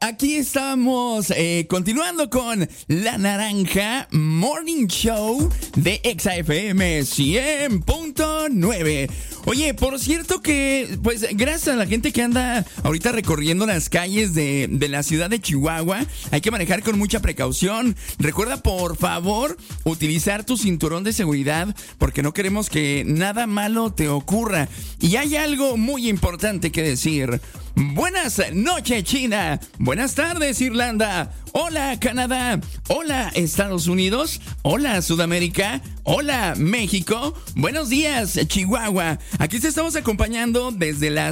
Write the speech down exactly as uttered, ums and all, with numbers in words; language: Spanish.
aquí estamos eh, continuando con La Naranja Morning Show de Exa F M cien punto nueve. Oye, por cierto que, pues, gracias a la gente que anda ahorita recorriendo las calles de, de la ciudad de Chihuahua, hay que manejar con mucha precaución. Recuerda, por favor, utilizar tu cinturón de seguridad porque no queremos que nada malo te ocurra. Y hay algo muy importante que decir. Buenas noches, China. Buenas tardes, Irlanda. Hola, Canadá. Hola, Estados Unidos. Hola, Sudamérica. Hola, México. Buenos días, Chihuahua. Aquí te estamos acompañando desde las